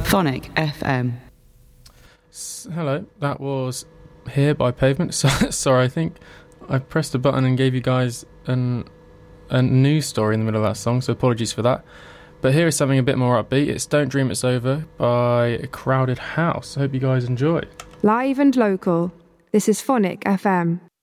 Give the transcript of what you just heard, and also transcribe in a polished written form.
Phonic FM. Hello, that was Here by Pavement. Sorry, I think I pressed a button and gave you guys a news story in the middle of that song, so apologies for that. But here is something a bit more upbeat. It's Don't Dream It's Over by Crowded House. I hope you guys enjoy. Live and local, this is Phonic FM.